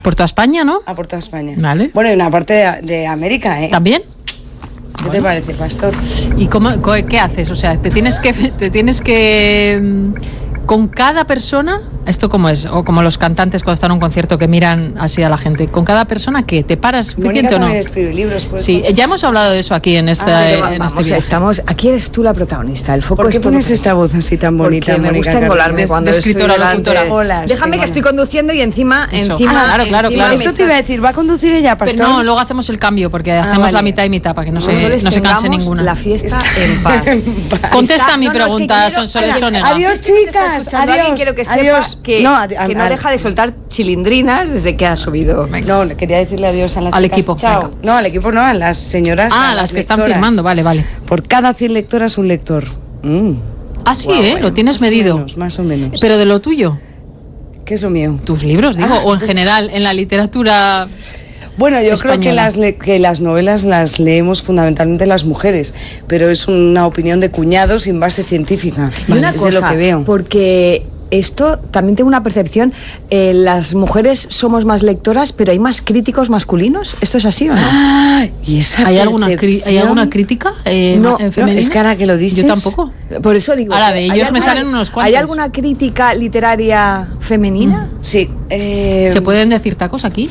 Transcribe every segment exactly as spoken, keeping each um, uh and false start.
Por toda España, ¿no? Ah, por toda España. Vale. Bueno, y una parte de, de América, ¿eh? ¿También? ¿Qué bueno. te parece, Pastor? ¿Y cómo, qué haces? O sea, te tienes que... Te tienes que con cada persona, ¿esto cómo es? O como los cantantes cuando están en un concierto que miran así a la gente. ¿Con cada persona qué? ¿Te paras suficiente o no? Escribe libros, pues, sí, ya hemos hablado de eso aquí en este, ah, en vamos, este viaje. Estamos, aquí eres tú la protagonista. El foco ¿Por qué es pones esta voz así tan bonita? Porque me gusta engolarme cuando de escritora, locutora. Hola, déjame que estoy conduciendo y encima... Eso. encima Ah, claro, claro, encima claro. Eso te iba a decir, ¿va a conducir ella, Pastor? Pero no, luego hacemos el cambio porque ah, hacemos vale. la mitad y mitad para que no, no se, no se canse ninguna. La fiesta en paz. Contesta Está, mi no, pregunta, no, es que Sonsoles Onega. Adiós, chicas. Adiós. Alguien quiero que sepa adiós. que no, ad, que no deja de soltar chilindrinas desde que ha subido. No, quería decirle adiós a las al chicas. equipo. Chao. Venga. No, al equipo no, a las señoras. Ah, a las, las que lectoras. Están firmando, vale, vale. Por cada cien lectoras, un lector. Mm. Ah, sí, wow, ¿eh? Bueno, lo tienes más medido. O menos, más o menos. Pero de lo tuyo. ¿Qué es lo mío? Tus libros, digo, ah, o en general, en la literatura. Bueno, yo española. creo que las, le- que las novelas las leemos fundamentalmente las mujeres, pero es una opinión de cuñados sin base científica. Y una es cosa, de lo que veo. Porque esto también tengo una percepción, eh, las mujeres somos más lectoras, pero hay más críticos masculinos. ¿Esto es así o no? Ah, ¿y esa ¿Hay alguna, cri- ¿Hay alguna crítica eh, no, no, es que ahora que lo dices... Yo tampoco. Por eso digo... Ahora, de ellos me salen unos cuantos. ¿Hay alguna crítica literaria femenina? Mm. Sí. Eh, ¿Se pueden decir tacos aquí?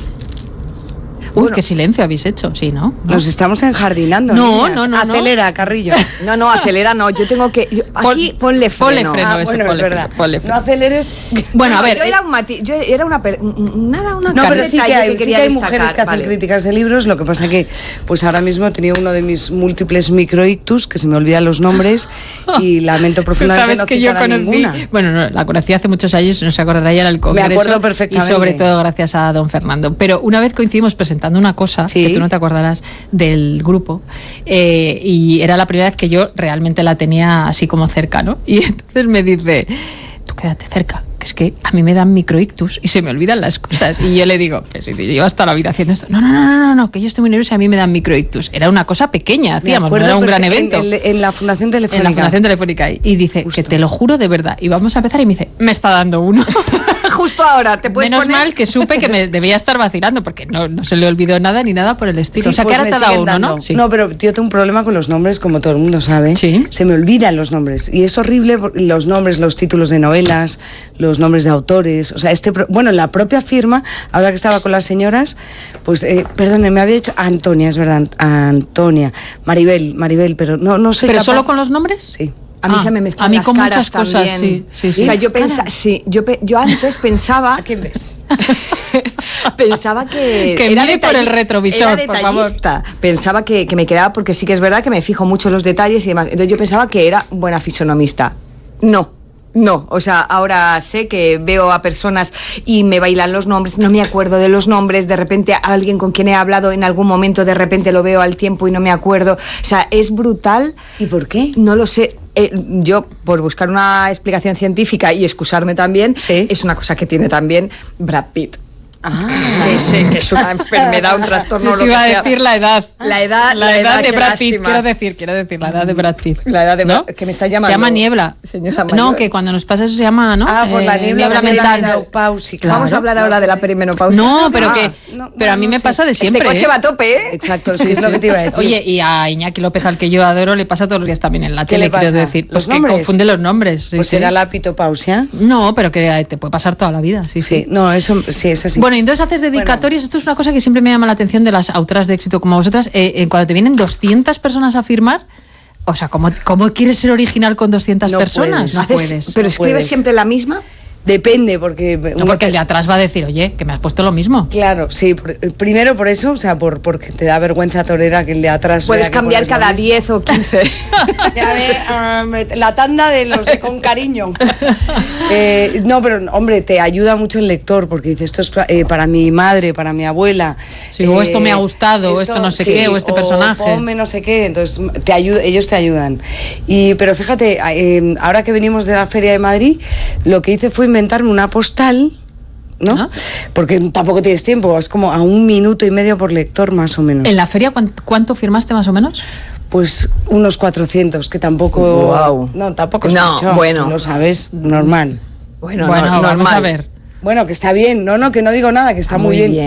Uy, bueno, qué silencio habéis hecho, sí, ¿no? ¿no? Nos estamos enjardinando. No, niñas. no, no. Acelera, no. Carrillo. No, no, acelera, no. Yo tengo que. Yo, aquí Pon, ponle freno. Ponle freno, ah, eso, bueno, ponle, es verdad. freno, ponle freno. No aceleres. Bueno, no, a ver. Yo eh, era un mati yo era una. Per nada, una. No, pero sí que hay, que sí que hay destacar, mujeres que hacen vale. críticas de libros. Lo que pasa que, pues ahora mismo he tenido uno de mis múltiples microictus, que se me olvidan los nombres, y lamento profundamente. Sabes no que yo conocí. Ninguna. Bueno, no, la conocí hace muchos años, no se acordará, ya era el congreso. Me acuerdo perfectamente. Y sobre todo gracias a don Fernando. Pero una vez coincidimos presentando una cosa, ¿sí? que tú no te acordarás, del grupo, eh, y era la primera vez que yo realmente la tenía así como cerca, ¿no? Y entonces me dice, tú quédate cerca, que es que a mí me dan microictus y se me olvidan las cosas. Y yo le digo, pues si te llevo hasta la vida haciendo esto, no, no, no, no, no, que yo estoy muy nerviosa y a mí me dan microictus. Era una cosa pequeña, hacíamos, no era un gran evento. En, en, en la Fundación Telefónica. En la Fundación Telefónica. Y dice, justo, que te lo juro de verdad. Y vamos a empezar y me dice, me está dando uno. Justo ahora, te puedes Menos poner... mal que supe que me debía estar vacilando, porque no, no se le olvidó nada ni nada por el estilo. Sí, o sea, pues que ahora te da uno, dando. ¿no? Sí. No, pero yo tengo un problema con los nombres, como todo el mundo sabe. Sí. Se me olvidan los nombres. Y es horrible los nombres, los títulos de novelas, los nombres de autores. O sea, este bueno, la propia firma, ahora que estaba con las señoras, pues, eh, perdone, me había dicho Antonia, es verdad, Antonia, Maribel, Maribel, pero no, no soy ¿Pero capaz. solo con los nombres? Sí. A mí ah, se me mezclan a mí las con caras muchas cosas, también. sí, sí, sí. O sea, yo pensaba, sí, yo, pe yo antes pensaba... ¿A quién ves? Pensaba que... Que mire por el retrovisor, era por favor. Pensaba que, que me quedaba, porque sí que es verdad que me fijo mucho en los detalles y demás. Entonces yo pensaba que era buena fisonomista. No. No, o sea, ahora sé que veo a personas y me bailan los nombres, no me acuerdo de los nombres, de repente a alguien con quien he hablado en algún momento, de repente lo veo al tiempo y no me acuerdo. O sea, es brutal. ¿Y por qué? No lo sé. Eh, yo, por buscar una explicación científica y excusarme también, ¿sí? Es una cosa que tiene también Brad Pitt. Ah, que sé que es una enfermedad, un trastorno. Yo te lo iba que a sea. decir la edad. La edad, la, la edad, edad de Brad Pitt, lástima. quiero decir, quiero decir, la edad de Brad Pitt. La edad de Brad ¿no? Pitt, que me está llamando. Se llama niebla. Señora mayor. No, que cuando nos pasa eso se llama, ¿no? Ah, por la eh, niebla, niebla mental. menopáusica. Claro. Vamos a hablar ahora de la perimenopausia. No, pero Ah, que no, pero a mí no me sé. pasa de siempre. Este coche ¿eh? va a tope, ¿eh? Exacto, sí, es lo que te iba a decir. Oye, y a Iñaki López, al que yo adoro, le pasa todos los días también en la ¿Qué tele, le pasa? quiero decir. Pues ¿Los que nombres? confunde los nombres. Sí, Pues sí. será la pitopausia. No, pero que te puede pasar toda la vida, sí, sí. Sí, no, eso sí es así. Bueno, y entonces haces dedicatorias. Bueno. Esto es una cosa que siempre me llama la atención de las autoras de éxito como vosotras. Eh, eh, cuando te vienen doscientas personas a firmar, o sea, ¿cómo, cómo quieres ser original con doscientas no personas? Puedes. No Haces, puedes. ¿Pero no escribes puedes. siempre la misma? Depende, porque... No, porque el de atrás va a decir, oye, que me has puesto lo mismo. Claro, sí, por, primero por eso, o sea, por porque te da vergüenza torera que el de atrás... Puedes cambiar cada diez o quince. Ya ve, um, la tanda de los de con cariño. Eh, no, pero hombre, te ayuda mucho el lector, porque dices, esto es eh, para mi madre, para mi abuela. Sí, eh, o esto me ha gustado, esto, o esto no sé sí, qué, o este o personaje. Ponme no sé qué, entonces te ayuda, ellos te ayudan. Y, pero fíjate, eh, ahora que venimos de la Feria de Madrid, lo que hice fue inventarme una postal, ¿no? ¿Ah? Porque tampoco tienes tiempo, es como a un minuto y medio por lector más o menos. ¿En la feria cuánto, cuánto firmaste más o menos? Pues unos cuatrocientos, que tampoco... Wow. No, tampoco es no, mucho, bueno. lo sabes, normal. Bueno, bueno no, vamos normal. a ver. Bueno, que está bien, no, no, que no digo nada, que está muy, muy bien. bien.